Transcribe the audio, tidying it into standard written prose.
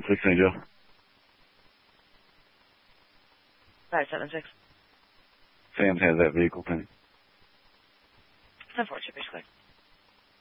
570. 576. Sam has that vehicle, Penny. 10-4, Chipper Square.